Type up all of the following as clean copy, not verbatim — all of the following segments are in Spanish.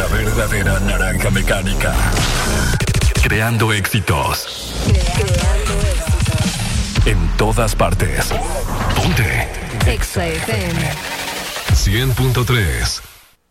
verdadera naranja mecánica. Creando éxitos. En todas partes. Ponte. Exa FM 100.3.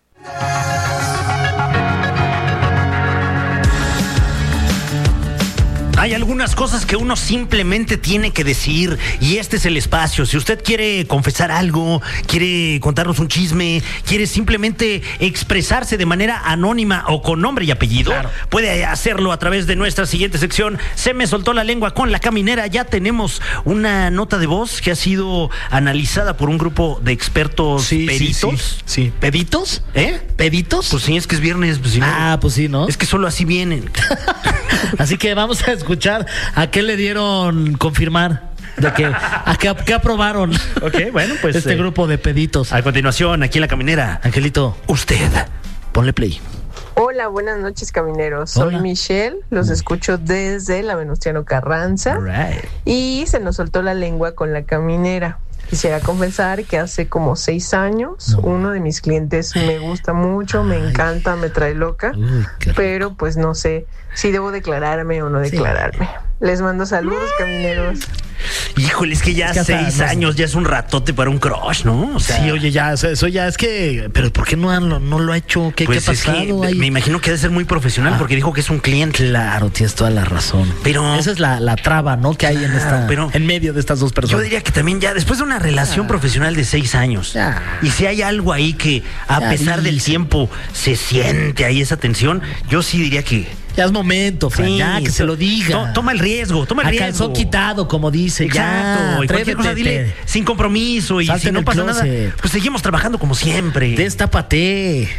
Hay algunas cosas que uno simplemente tiene que decir y este es el espacio. Si usted quiere confesar algo, quiere contarnos un chisme, quiere simplemente expresarse de manera anónima o con nombre y apellido, claro, puede hacerlo a través de nuestra siguiente sección. Se me soltó la lengua con la caminera. Ya tenemos una nota de voz que ha sido analizada por un grupo de expertos peritos. Sí. ¿Peditos? ¿Peditos? Pues sí, es que es viernes. Pues, si no, pues sí, ¿no? Es que solo así vienen. Así que vamos a escuchar a qué le dieron confirmar. ¿De qué? ¿A qué aprobaron? Ok, bueno, pues este grupo de peditos. A continuación, aquí en la caminera. Angelito, usted, ponle play. Hola, buenas noches, camineros. Soy Michelle, los escucho desde la Venustiano Carranza. Right. Y se nos soltó la lengua con la caminera. Quisiera confesar que hace como 6 años uno de mis clientes me gusta mucho, me encanta, me trae loca, pero pues no sé si debo declararme o no declararme. Les mando saludos, camineros. Híjole, es que ya 6 años ya es un ratote para un crush, ¿no? O sea, sí, oye, ya, eso ya es que... ¿Pero por qué no lo ha hecho? ¿Qué ha pasado ahí? Me imagino que debe ser muy profesional porque dijo que es un cliente. Claro, tienes toda la razón. Pero... esa es la traba, ¿no? Que hay en medio de estas dos personas. Yo diría que también ya, después de una relación profesional de 6 años, y si hay algo ahí que a pesar del tiempo se siente ahí esa tensión, yo sí diría que... ya es momento, Fran, ya que se lo diga. Toma el riesgo, A calzón quitado, como dice. Exacto. Ya, y cualquier cosa dile sin compromiso. Y si no pasa nada, pues seguimos trabajando como siempre. Destápate.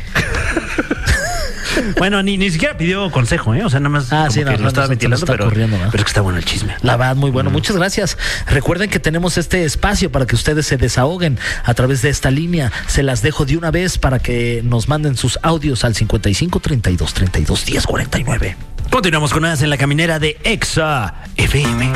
Bueno, ni siquiera pidió consejo, ¿eh? O sea, nada más lo estaba ventilando, pero es que está bueno el chisme. La verdad, muy bueno. Muchas gracias. Recuerden que tenemos este espacio para que ustedes se desahoguen a través de esta línea. Se las dejo de una vez para que nos manden sus audios al 55 32 32 10 49. Continuamos con más en la caminera de Exa FM.